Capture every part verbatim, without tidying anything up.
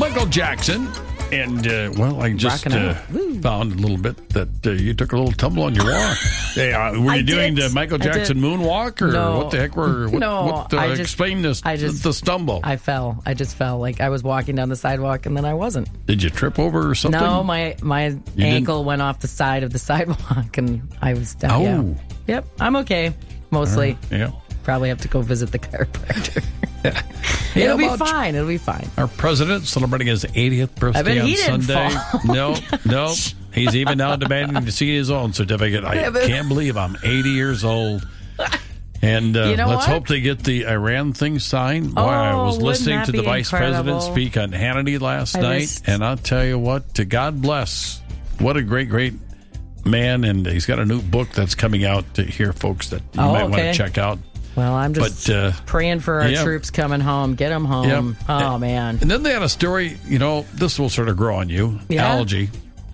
Michael Jackson. And, uh, well, I just uh, found a little bit that uh, you took a little tumble on your walk. Hey, uh, were you I doing did. the Michael Jackson moonwalk? Or no. what the heck were... What, no, what, uh, I just, explain this, I just, the stumble. I fell. I just fell. Like, I was walking down the sidewalk, and then I wasn't. Did you trip over or something? No, my, my ankle didn't? went off the side of the sidewalk, and I was down. Oh. Yeah. Yep, I'm okay, mostly. Right. Yeah. Probably have to go visit the chiropractor. Yeah. It'll be fine. It'll be fine. Our president celebrating his eightieth birthday I bet he on didn't Sunday. Fall. No, no. He's even now demanding to see his own certificate. I yeah, can't believe I'm eighty years old. And uh, you know let's what? hope they get the Iran thing signed. Boy, oh, I was listening to the vice incredible? president speak on Hannity last I night, missed. and I'll tell you what, to God bless. What a great, great man. And he's got a new book that's coming out to here, folks, that you oh, might okay. want to check out. Well, I'm just but, uh, praying for our yeah. troops coming home. Get them home. Yep. Oh, and, man. And then they had a story, you know, this will sort of grow on you. Yeah. Algae.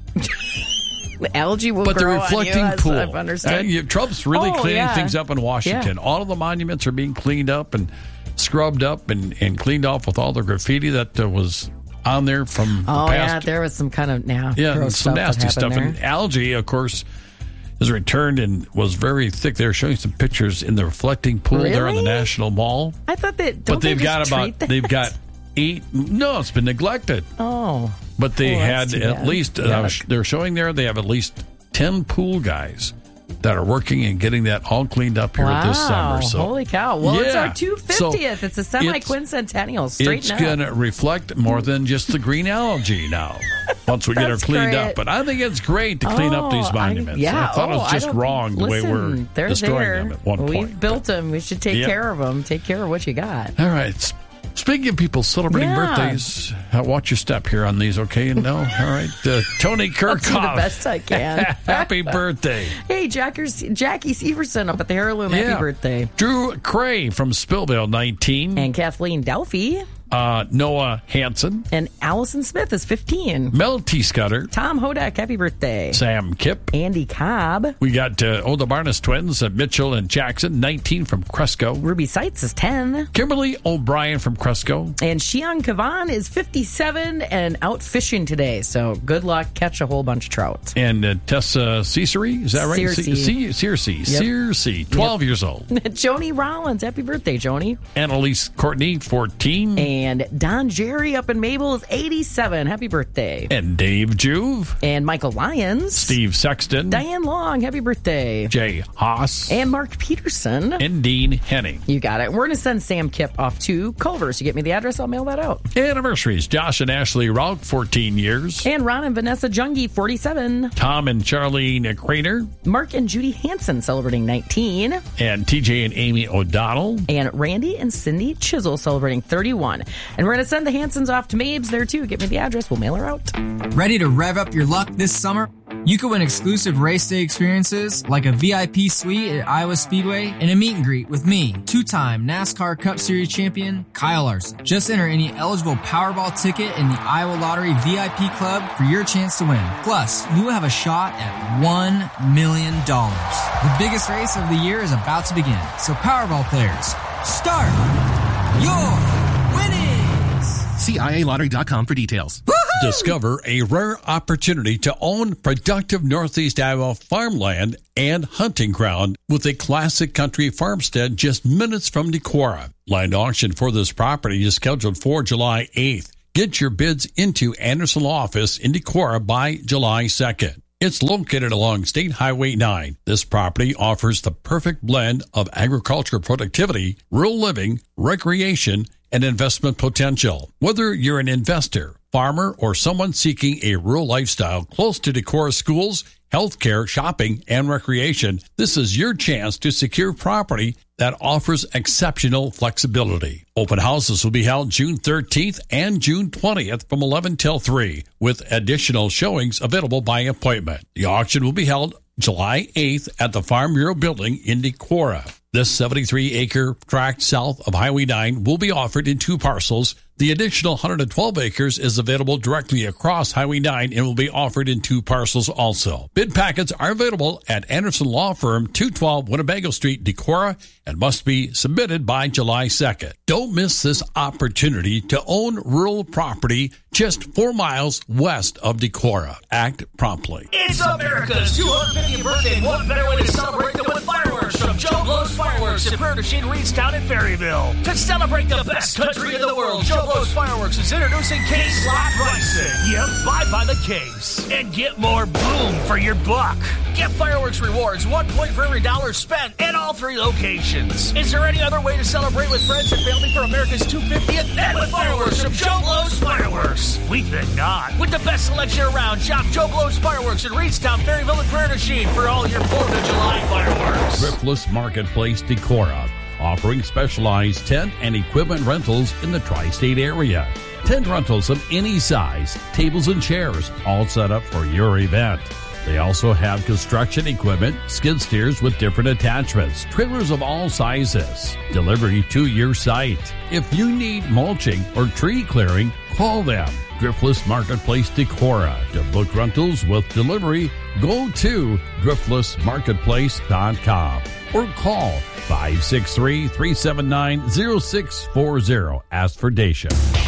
The algae will but grow the reflecting on you, pool. I've understood. Uh, you, Trump's really oh, cleaning yeah. things up in Washington. Yeah. All of the monuments are being cleaned up and scrubbed up and, and cleaned off with all the graffiti that uh, was on there from oh, the past. yeah, there was some kind of nah, yeah, gross some stuff nasty stuff. there. And algae, of course, is returned and was very thick. They're showing some pictures in the reflecting pool really? there in the National Mall. I thought that. Don't but they've they got just about treat that? they've got eight. No, it's been neglected. Oh, but they oh, had at bad. least. Uh, they're showing there they have at least ten pool guys that are working and getting that all cleaned up here wow. this summer. So, holy cow. Well, yeah. it's our two hundred fiftieth. So it's a semi-quincentennial. Straighten It's up. going to reflect more than just the green algae now, once we get her cleaned great. up. But I think it's great to clean oh, up these monuments. I, yeah. I thought oh, it was just wrong the listen, way we're they're destroying there. them at one We've point. We've built them. We should take yep. care of them. Take care of what you got. All right. Speaking of people celebrating yeah. birthdays, uh, watch your step here on these, okay? No? All right. Uh, Tony Kirkhoff. I'll do the best I can. Happy birthday. Hey, Jackers, Jackie Severson up at the Heirloom. Yeah. Happy birthday. Drew Cray from Spillville, nineteen. And Kathleen Delphi. Uh, Noah Hansen. And Allison Smith is fifteen. Mel T. Scudder. Tom Hodak, happy birthday. Sam Kipp. Andy Cobb. We got uh, oh, the Barnes twins, uh, Mitchell and Jackson, nineteen from Cresco. Ruby Seitz is ten. Kimberly O'Brien from Cresco. And Xiang Kavan is fifty-seven and out fishing today. So good luck. Catch a whole bunch of trout. And uh, Tessa Cesare, is that right? Searcy. C- Circe. Yep. Circe, twelve yep. years old. Joni Rollins, happy birthday, Joni. Annalise Courtney, fourteen. And Don Jerry up in Mabel is eighty-seven. Happy birthday. And Dave Juve. And Michael Lyons. Steve Sexton. Diane Long, happy birthday. Jay Haas. And Mark Peterson. And Dean Henning. You got it. We're going to send Sam Kipp off to Culver's. You get me the address, I'll mail that out. Anniversaries. Josh and Ashley Rauch, fourteen years. And Ron and Vanessa Jungi, forty-seven. Tom and Charlene Craner. Mark and Judy Hansen celebrating nineteen. And T J and Amy O'Donnell. And Randy and Cindy Chisel celebrating thirty-one. And we're going to send the Hansons off to Mabes there too. Get me the address. We'll mail her out. Ready to rev up your luck this summer? You could win exclusive race day experiences like a V I P suite at Iowa Speedway and a meet and greet with me, two-time NASCAR Cup Series champion Kyle Larson. Just enter any eligible Powerball ticket in the Iowa Lottery V I P Club for your chance to win. Plus, you will have a shot at one million dollars. The biggest race of the year is about to begin. So Powerball players, start your winnings! See I A lottery dot com for details. Discover a rare opportunity to own productive Northeast Iowa farmland and hunting ground with a classic country farmstead just minutes from Decorah. Land auction for this property is scheduled for July eighth. Get your bids into Anderson Law Office in Decorah by July second. It's located along State Highway nine. This property offers the perfect blend of agricultural productivity, rural living, recreation, and investment potential. Whether you're an investor, farmer, or someone seeking a rural lifestyle close to Decorah schools, healthcare, shopping, and recreation, this is your chance to secure property that offers exceptional flexibility. Open houses will be held June thirteenth and June twentieth from eleven till three, with additional showings available by appointment. The auction will be held July eighth at the Farm Bureau Building in Decorah. This seventy-three acre tract south of Highway nine will be offered in two parcels The additional one hundred twelve acres is available directly across Highway nine and will be offered in two parcels also. Bid packets are available at Anderson Law Firm, two twelve Winnebago Street, Decorah, and must be submitted by July second. Don't miss this opportunity to own rural property just four miles west of Decorah. Act promptly. It's America's two hundred fiftieth birthday. What better way to celebrate than with fireworks from Joe Blow's Fireworks in Prairie du Chien, Reedstown, and Ferryville. To celebrate the best country in the world, Joe Blow's Fireworks is introducing case lot pricing. Yep, buy by the case and get more boom for your buck. Get fireworks rewards, one point for every dollar spent at all three locations. Is there any other way to celebrate with friends and family for America's two hundred fiftieth and with fireworks from Joe Blow's Fireworks? We think not. With the best selection around, shop Joe Blow's Fireworks in Reedstown, Ferryville, and Prairie du Chien for all your fourth of July fireworks. Thriftless Marketplace, Decorah, offering specialized tent and equipment rentals in the tri-state area. Tent rentals of any size, tables and chairs, all set up for your event. They also have construction equipment, skid steers with different attachments, trailers of all sizes, delivery to your site. If you need mulching or tree clearing, call them. Thriftless Marketplace, Decorah. To book rentals with delivery, go to thriftless marketplace dot com or call five six three, three seven nine, zero six four zero. Ask for Dacia.